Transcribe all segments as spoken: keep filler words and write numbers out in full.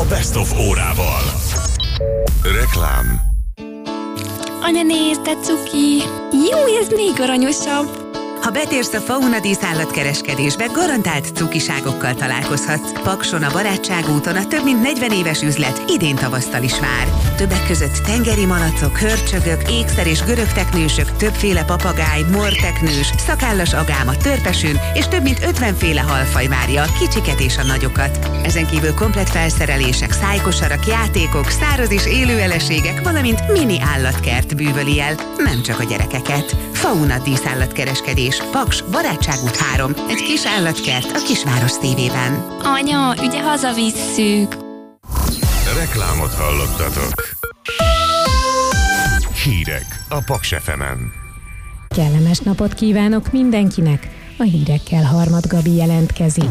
a Best of órával. Reklám. Anya, nézd, de cuki! Jó, ez még aranyosabb! Ha betérsz a Fauna Dísz állatkereskedésbe, garantált cukiságokkal találkozhatsz. Pakson a Barátságúton a több mint negyven éves üzlet idén tavasztal is vár. Többek között tengeri malacok, hörcsögök, ékszer és görögteknősök, többféle papagáj, morteknős, szakállas agáma, törpesün és több mint ötvenféle halfaj várja a kicsiket és a nagyokat. Ezen kívül komplett felszerelések, szájkosarak, játékok, száraz és élő eleségek, valamint mini állatkert bűvöli el, nem csak a gyerekeket. Fauna Dísz állatkereskedés. Paks, Barátságút három. Egy kis állatkert a Kisváros tévében. Anya, ugye hazavisszük. Reklámot hallottatok. Hírek a Paks ef emen. Kellemes napot kívánok mindenkinek! A hírekkel Harmad Gabi jelentkezik.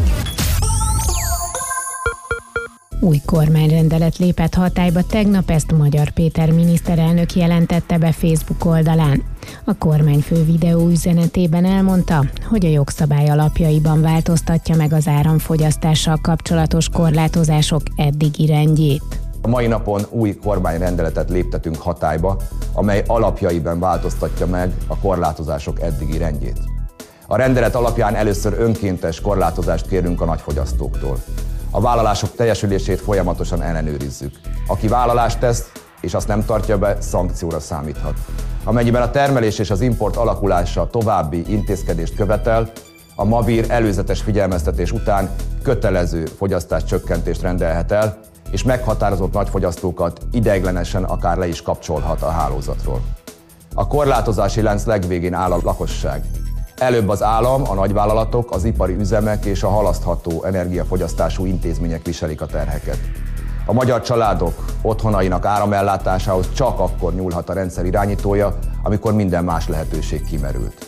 Új kormányrendelet lépett hatályba tegnap, ezt Magyar Péter miniszterelnök jelentette be Facebook oldalán. A kormányfő videóüzenetében elmondta, hogy a jogszabály alapjaiban változtatja meg az áramfogyasztással kapcsolatos korlátozások eddigi rendjét. A mai napon új kormányrendeletet léptetünk hatályba, amely alapjaiban változtatja meg a korlátozások eddigi rendjét. A rendelet alapján először önkéntes korlátozást kérünk a nagyfogyasztóktól. A vállalások teljesülését folyamatosan ellenőrizzük. Aki vállalást tesz, és azt nem tartja be, szankcióra számíthat. Amennyiben a termelés és az import alakulása további intézkedést követel, a MAVIR előzetes figyelmeztetés után kötelező fogyasztáscsökkentést rendelhet el, és meghatározott nagyfogyasztókat ideiglenesen akár le is kapcsolhat a hálózatról. A korlátozási lánc legvégén áll a lakosság. Előbb az állam, a nagyvállalatok, az ipari üzemek és a halasztható energiafogyasztású intézmények viselik a terheket. A magyar családok otthonainak áramellátásához csak akkor nyúlhat a rendszer irányítója, amikor minden más lehetőség kimerült.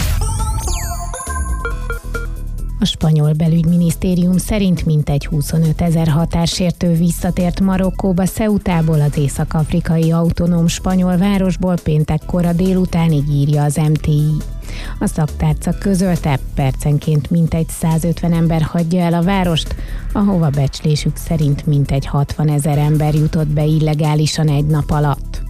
A spanyol belügyminisztérium szerint mintegy huszonötezer határsértő visszatért Marokkóba Ceutából, az észak-afrikai autonóm spanyol városból péntekkora délutánig, írja az em té i. A szaktárca közölte, percenként mintegy százötven ember hagyja el a várost, ahova becslésük szerint mintegy hatvanezer ember jutott be illegálisan egy nap alatt.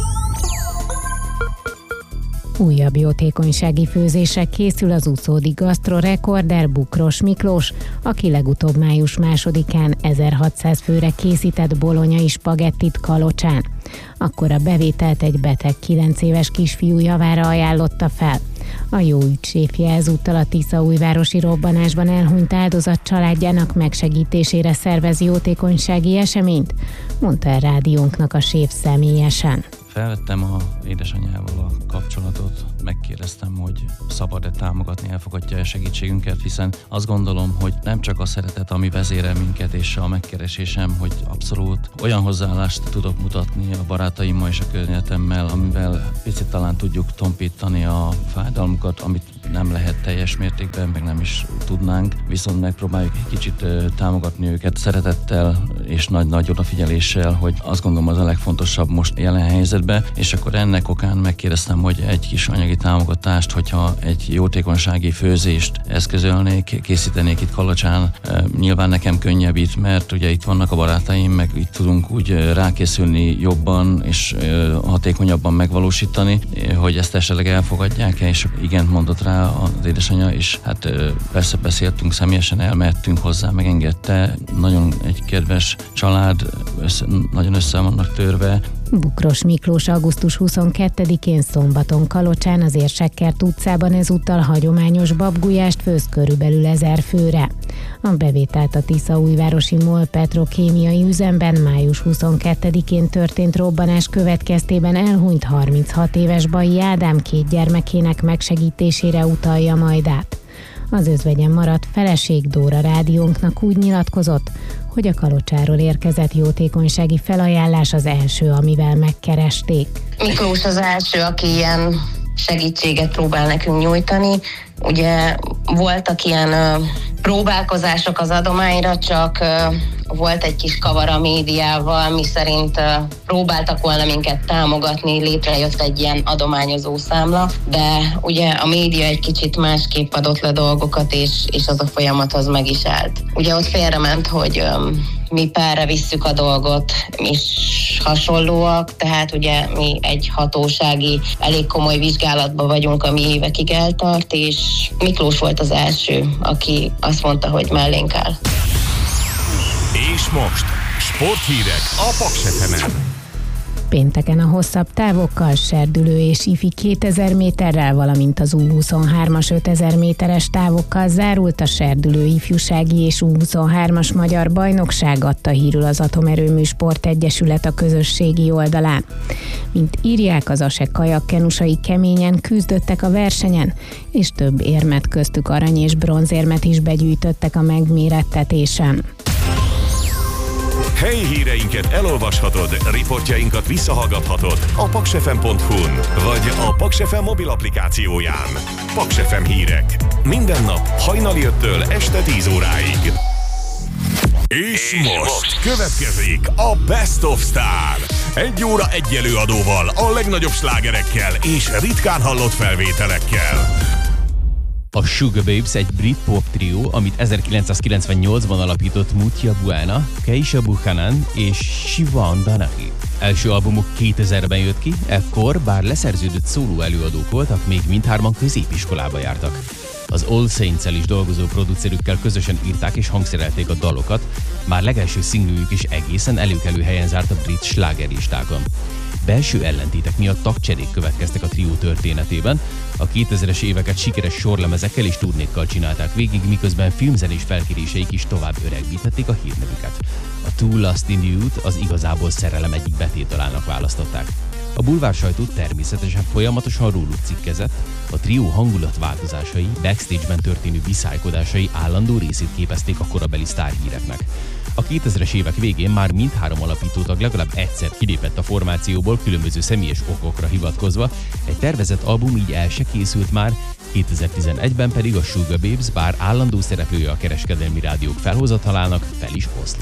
Újabb jótékonysági főzésre készül az uszódi gasztrorekorder Bukros Miklós, aki legutóbb május másodikán ezerhatszáz főre készített bolonyai spagettit Kalocsán. Akkor a bevételt egy beteg kilenc éves kisfiú javára ajánlotta fel. A jó ügy séfje ezúttal a tiszaújvárosi robbanásban elhunyt áldozat családjának megsegítésére szervez jótékonysági eseményt, mondta a rádiónknak a séf személyesen. Felvettem a édesanyjával a kapcsolatot, megkérdeztem, hogy szabad-e támogatni, elfogadja a segítségünket, hiszen azt gondolom, hogy nem csak a szeretet, ami vezérel minket, és a megkeresésem, hogy abszolút olyan hozzáállást tudok mutatni a barátaimmal és a környezetemmel, amivel picit talán tudjuk tompítani a fájdalmukat, amit nem lehet teljes mértékben, meg nem is tudnánk, viszont megpróbáljuk egy kicsit támogatni őket szeretettel és nagy-nagy odafigyeléssel, hogy azt gondolom az a legfontosabb most jelen helyzetben, és akkor ennek okán megkérdeztem, hogy egy kis anyagi támogatást, hogyha egy jótékonysági főzést eszközölnék, készítenék itt Kalocsán, nyilván nekem könnyebb, mert ugye itt vannak a barátaim, meg itt tudunk úgy rákészülni jobban és hatékonyabban megvalósítani, hogy ezt esetleg elfogadják-e, és igent mondott rá az édesanyja, és hát persze beszéltünk személyesen, elmehettünk hozzá, megengedte. Nagyon egy kedves család, össze, nagyon össze vannak törve. Bukros Miklós augusztus huszonkettedikén szombaton Kalocsán az Érsekkert utcában ezúttal hagyományos babgulyást főz körülbelül ezer főre. A bevételt a tiszaújvárosi MOL petrokémiai üzemben május huszonkettedikén történt robbanás következtében elhunyt harminchat éves Bai Ádám két gyermekének megsegítésére utalja majd át. Az özvegyen maradt feleség Dóra rádiónknak úgy nyilatkozott, hogy a Kalocsáról érkezett jótékonysági felajánlás az első, amivel megkeresték. Miklós az első, aki ilyen segítséget próbál nekünk nyújtani. Ugye voltak ilyen próbálkozások az adományra, csak volt egy kis kavar a médiával, mi szerint próbáltak volna minket támogatni, létrejött egy ilyen adományozó számla, de ugye a média egy kicsit másképp adott le dolgokat, és, és az a folyamat az meg is állt. Ugye ott félrement, hogy um, mi perre visszük a dolgot, és hasonlóak, tehát ugye mi egy hatósági, elég komoly vizsgálatban vagyunk, ami évekig eltart, és Miklós volt az első, aki azt mondta, hogy mellénk áll. És most sporthírek a Paks ef emen. Pénteken a hosszabb távokkal, serdülő és ifi kétezer méterrel, valamint az U huszonhármas ötezer méteres távokkal zárult a serdülő ifjúsági és U huszonhármas magyar bajnokság, adta hírül az Atomerőmű Sport Egyesület a közösségi oldalán. Mint írják, az á es e kajakkenusai keményen küzdöttek a versenyen, és több érmet, köztük arany és bronzérmet is begyűjtöttek a megmérettetésen. Helyi híreinket elolvashatod, riportjainkat visszahallgathatod a paksefem pont hu-n vagy a Paks ef em mobil applikációján. Paks ef em hírek. Minden nap hajnali öttől este tíz óráig. És most következik a Best of Star. Egy óra egy előadóval, a legnagyobb slágerekkel és ritkán hallott felvételekkel. A Sugababes egy brit pop trió, amit ezerkilencszázkilencvennyolcban alapított Mutya Buena, Keisha Buchanan és Siobhan Donaghy. Első albumuk kétezerben jött ki, ekkor bár leszerződött szóló előadók voltak, még mindhárman középiskolába jártak. Az All Saints-el is dolgozó producerükkel közösen írták és hangszerelték a dalokat, már legelső szinglőjük is egészen előkelő helyen zárt a brit slágerlistákon. Belső ellentétek miatt tagcserék következtek a trió történetében, a kétezres éveket sikeres sorlemezekkel és turnékkal csinálták végig, miközben filmzenés felkéréseik is tovább öregbítették a hírnevüket. A Too Lost in Youth az igazából szerelem egyik betétalának választották. A bulvár sajtó természetesen folyamatosan róluk cikkezett, a trió hangulatváltozásai, backstage-ben történő viszálykodásai állandó részét képezték a korabeli sztárhíreknek. A kétezres évek végén már mindhárom alapítótag legalább egyszer kilépett a formációból különböző személyes okokra hivatkozva, egy tervezett album így el se készült már, kétezer-tizenegyben pedig a Sugababes, bár állandó szereplője a kereskedelmi rádiók felhozatalának, fel is oszlott.